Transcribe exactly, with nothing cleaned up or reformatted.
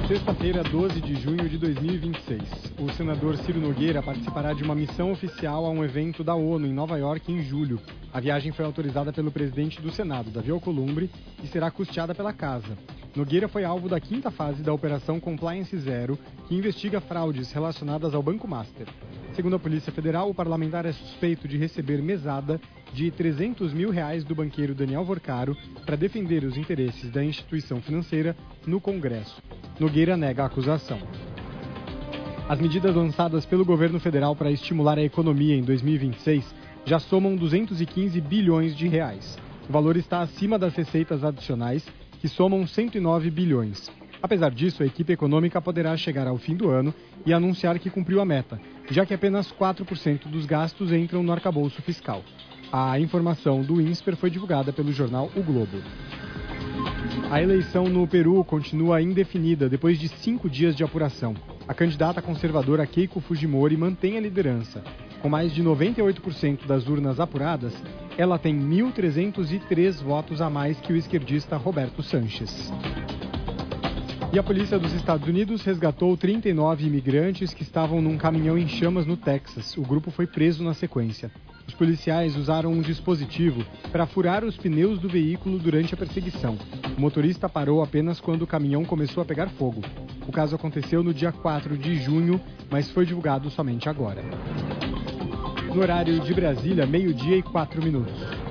Sexta-feira, doze de junho de dois mil e vinte e seis. O senador Ciro Nogueira participará de uma missão oficial a um evento da ONU em Nova York em julho. A viagem foi autorizada pelo presidente do Senado, Davi Alcolumbre, e será custeada pela casa. Nogueira foi alvo da quinta fase da Operação Compliance Zero, que investiga fraudes relacionadas ao Banco Master. Segundo a Polícia Federal, o parlamentar é suspeito de receber mesada de trezentos mil reais do banqueiro Daniel Vorcaro para defender os interesses da instituição financeira no Congresso. Nogueira nega a acusação. As medidas lançadas pelo governo federal para estimular a economia em dois mil e vinte e seis já somam duzentos e quinze bilhões de reais. O valor está acima das receitas adicionais, que somam cento e nove bilhões. Apesar disso, a equipe econômica poderá chegar ao fim do ano e anunciar que cumpriu a meta, já que apenas quatro por cento dos gastos entram no arcabouço fiscal. A informação do INSPER foi divulgada pelo jornal O Globo. A eleição no Peru continua indefinida depois de cinco dias de apuração. A candidata conservadora Keiko Fujimori mantém a liderança. Com mais de noventa e oito por cento das urnas apuradas, ela tem mil trezentos e três votos a mais que o esquerdista Roberto Sanches. E a polícia dos Estados Unidos resgatou trinta e nove imigrantes que estavam num caminhão em chamas no Texas. O grupo foi preso na sequência. Os policiais usaram um dispositivo para furar os pneus do veículo durante a perseguição. O motorista parou apenas quando o caminhão começou a pegar fogo. O caso aconteceu no dia quatro de junho, mas foi divulgado somente agora. No horário de Brasília, meio-dia e quatro minutos.